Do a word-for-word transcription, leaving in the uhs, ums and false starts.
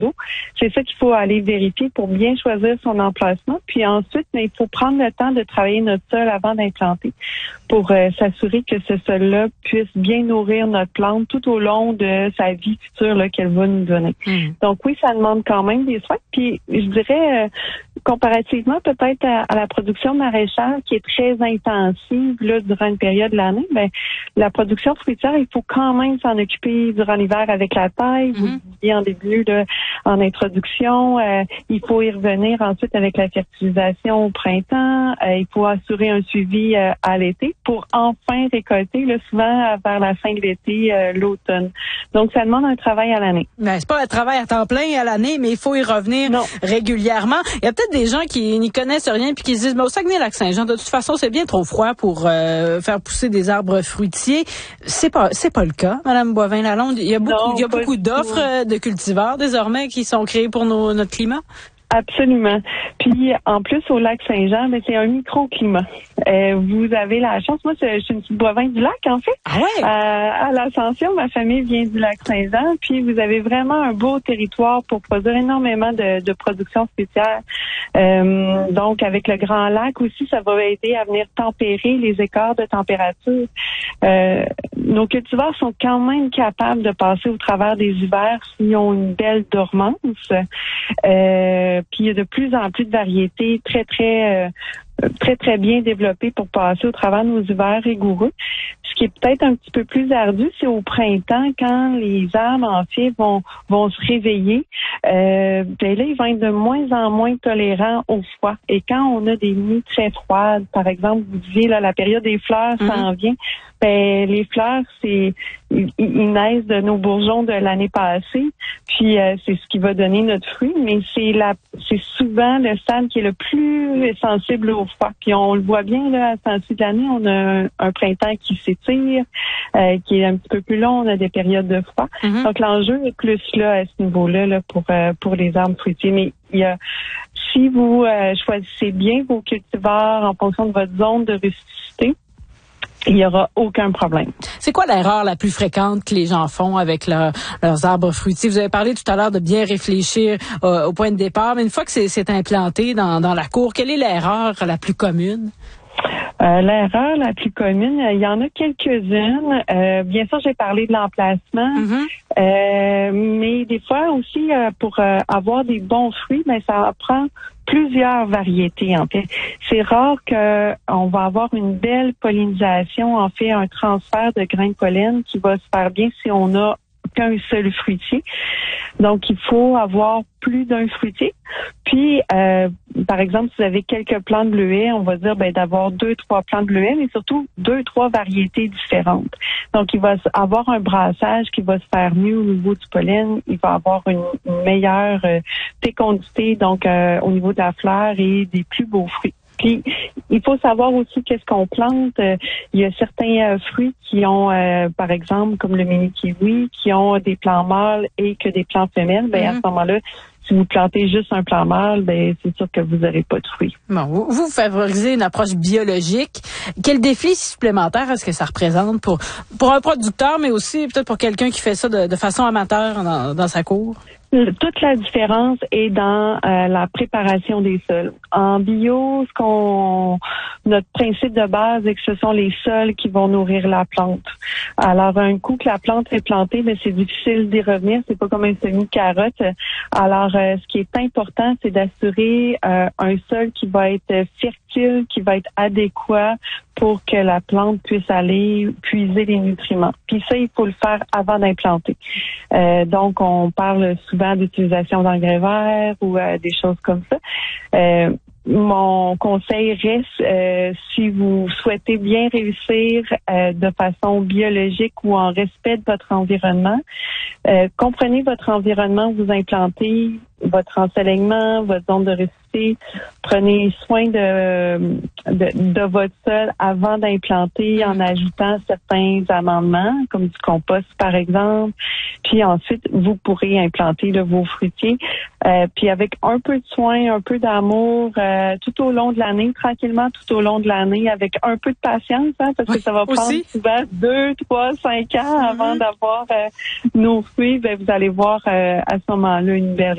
d'eau. C'est ça qu'il faut aller vérifier pour bien choisir son emplacement. Puis ensuite, mais il faut prendre le temps de travailler notre sol avant d'implanter pour euh, s'assurer que ce sol-là puisse bien nourrir notre plante tout au long de sa vie future là, qu'elle va nous donner. Mmh. Donc oui, ça demande quand même des soins. Puis je dirais, euh, comparativement peut-être à, à la production maraîchère qui est très intensive là, durant une période de l'année, ben, la production fruitière, il faut quand même s'en occuper durant l'hiver avec la taille. Mmh. Vous le disiez en début, là, en introduction. Euh, il faut y revenir ensuite avec la fertilisation au printemps. Euh, il faut assurer un suivi euh, à l'été pour enfin récolter, là, souvent vers la fin de l'été, euh, l'automne. Donc, ça demande un travail à l'année. Ben, c'est pas un travail à temps plein à l'année, mais il faut y revenir non. régulièrement. Il y a peut-être des gens qui n'y connaissent rien puis qui se disent, mais au Saguenay-Lac-Saint-Jean, de toute façon, c'est bien trop froid pour euh, faire pousser des arbres fruitiers. C'est pas, c'est pas le cas, Madame Boivin-Lalonde. Il y a beaucoup, non, il y a beaucoup d'offres de cultivars désormais qui sont créés pour nos, notre climat. Absolument. Puis, en plus, au lac Saint-Jean, ben, c'est un microclimat. Euh, vous avez la chance. Moi, je suis une petite Boivin du lac, en fait. Ah ouais? Euh, à l'Ascension, ma famille vient du lac Saint-Jean. Puis, vous avez vraiment un beau territoire pour produire énormément de, de production fruitière. Euh, donc, avec le Grand Lac aussi, ça va aider à venir tempérer les écarts de température. Euh, nos cultivars sont quand même capables de passer au travers des hivers s'ils ont une belle dormance. Euh, Puis il y a de plus en plus de variétés très, très, euh, très, très bien développées pour passer au travers de nos hivers rigoureux. Ce qui est peut-être un petit peu plus ardu, c'est au printemps, quand les arbres, en fait, vont, vont se réveiller. Euh, ben là, ils vont être de moins en moins tolérants au froid. Et quand on a des nuits très froides, par exemple, vous disiez, là, la période des fleurs mm-hmm. s'en vient. Ben, les fleurs, c'est ils, ils naissent de nos bourgeons de l'année passée, puis euh, c'est ce qui va donner notre fruit, mais c'est la c'est souvent le stade qui est le plus sensible au froid. Puis on le voit bien là, à ce temps-ci de l'année, on a un, un printemps qui s'étire, euh, qui est un petit peu plus long, on a des périodes de froid. Mm-hmm. Donc l'enjeu est plus là à ce niveau-là là, pour euh, pour les arbres fruitiers. Mais il y a si vous euh, choisissez bien vos cultivars en fonction de votre zone de rusticité, il n'y aura aucun problème. C'est quoi l'erreur la plus fréquente que les gens font avec leur, leurs arbres fruitiers? Vous avez parlé tout à l'heure de bien réfléchir euh, au point de départ, mais une fois que c'est, c'est implanté dans, dans la cour, quelle est l'erreur la plus commune? Euh, l'erreur la plus commune, il y en a quelques-unes. Euh, bien sûr, j'ai parlé de l'emplacement, mm-hmm. euh, mais des fois aussi, euh, pour euh, avoir des bons fruits, ben ça prend plusieurs variétés, en fait. C'est rare qu'on va avoir une belle pollinisation, en fait, un transfert de grains de pollen qui va se faire bien si on a qu'un seul fruitier. Donc, il faut avoir plus d'un fruitier. Puis, euh, par exemple, si vous avez quelques plants de bleuets, on va dire ben, d'avoir deux, trois plants de bleuets, mais surtout deux, trois variétés différentes. Donc, il va avoir un brassage qui va se faire mieux au niveau du pollen. Il va avoir une, une meilleure euh, fécondité, donc euh, au niveau de la fleur et des plus beaux fruits. Puis, il faut savoir aussi qu'est-ce qu'on plante. Euh, il y a certains euh, fruits qui ont, euh, par exemple, comme le mini kiwi, qui ont des plants mâles et que des plants femelles. Ben, mm-hmm. à ce moment-là, si vous plantez juste un plant mâle, ben c'est sûr que vous n'aurez pas de fruits. Bon, vous, vous favorisez une approche biologique. Quel défi supplémentaire est-ce que ça représente pour pour un producteur, mais aussi peut-être pour quelqu'un qui fait ça de, de façon amateur dans, dans sa cour? Toute la différence est dans euh, la préparation des sols. En bio, ce qu'on notre principe de base est que ce sont les sols qui vont nourrir la plante. Alors, un coup que la plante est plantée, ben c'est difficile d'y revenir. C'est pas comme un semi-carotte. Alors, euh, ce qui est important, c'est d'assurer euh, un sol qui va être fertile, qui va être adéquat pour que la plante puisse aller puiser les nutriments. Puis ça, il faut le faire avant d'implanter. Euh, donc, on parle souvent d'utilisation d'engrais verts ou euh, des choses comme ça. Euh, mon conseil reste, euh, si vous souhaitez bien réussir euh, de façon biologique ou en respect de votre environnement, euh, comprenez votre environnement où vous implantez, votre ensoleillement, votre zone de récité. Prenez soin de, de, de votre sol avant d'implanter en ajoutant certains amendements, comme du compost par exemple. Puis ensuite, vous pourrez implanter là, vos fruitiers. Euh, puis avec un peu de soin, un peu d'amour, euh, tout au long de l'année, tranquillement tout au long de l'année, avec un peu de patience, hein, parce oui, que ça va prendre aussi. souvent deux, trois, cinq ans avant mm-hmm. d'avoir euh, nos fruits. Ben, vous allez voir euh, à ce moment-là une belle